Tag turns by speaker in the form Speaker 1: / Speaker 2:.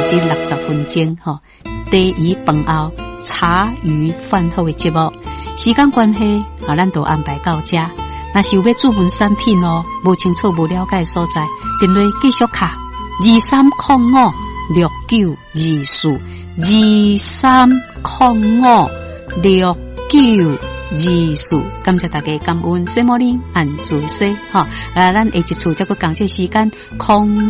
Speaker 1: 至60分钟哈。第一饭后茶余饭后的节目，时间关系咱都安排到这。若是有要注文产品无清楚无了解的所在，电话继续卡23056924，23056924。感谢大家，感恩西摩林按住西哈。咱下一次再个讲这时间空。